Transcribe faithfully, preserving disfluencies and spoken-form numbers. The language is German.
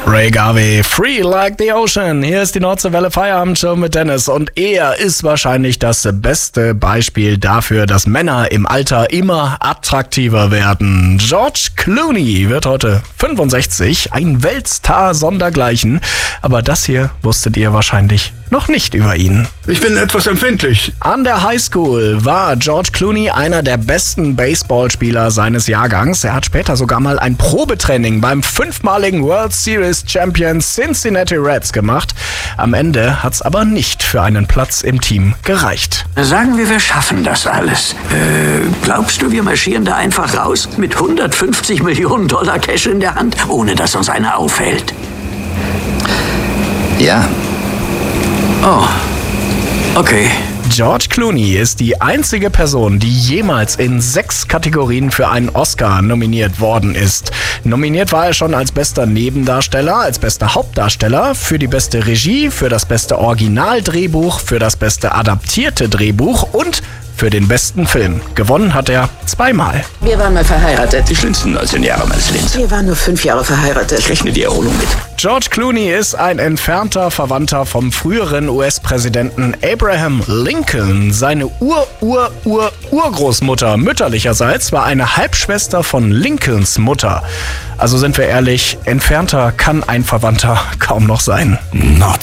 Ray Garvey, Free Like the Ocean. Hier ist die Nordseewelle Feierabendshow mit Dennis und er ist wahrscheinlich das beste Beispiel dafür, dass Männer im Alter immer attraktiver werden. George Clooney wird heute fünfundsechzig, ein Weltstar sondergleichen. Aber das hier wusstet ihr wahrscheinlich noch nicht über ihn. Ich bin etwas empfindlich. An der Highschool war George Clooney einer der besten Baseballspieler seines Jahrgangs. Er hat später sogar mal ein Probetraining beim fünfmaligen World Series Champion Cincinnati Reds gemacht. Am Ende hat's aber nicht für einen Platz im Team gereicht. Sagen wir, wir schaffen das alles. Äh, glaubst du, wir marschieren da einfach raus mit hundertfünfzig Millionen Dollar Cash in der Hand, ohne dass uns einer auffällt? Ja. Oh, okay. George Clooney ist die einzige Person, die jemals in sechs Kategorien für einen Oscar nominiert worden ist. Nominiert war er schon als bester Nebendarsteller, als bester Hauptdarsteller, für die beste Regie, für das beste Originaldrehbuch, für das beste adaptierte Drehbuch und für den besten Film. Gewonnen hat er zweimal. Wir waren mal verheiratet. Die schlimmsten neunzehn Jahre meines Lebens. Wir waren nur fünf Jahre verheiratet. Ich rechne die Erholung mit. George Clooney ist ein entfernter Verwandter vom früheren U S-Präsidenten Abraham Lincoln. Seine Ur-Ur-Ur-Urgroßmutter mütterlicherseits war eine Halbschwester von Lincolns Mutter. Also sind wir ehrlich, entfernter kann ein Verwandter kaum noch sein. Not